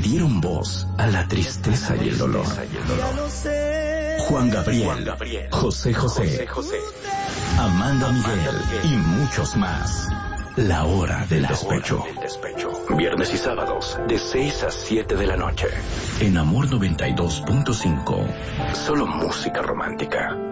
dieron voz a la tristeza y el dolor. Juan Gabriel, José José, Amanda Miguel y muchos más. La hora del despecho. Viernes y sábados de 6 a 7 de la noche. En Amor 92.5. Solo música romántica.